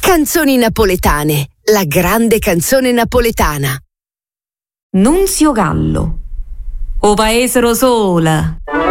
Canzoni napoletane, la grande canzone napoletana. Nunzio Gallo, O paesero sola.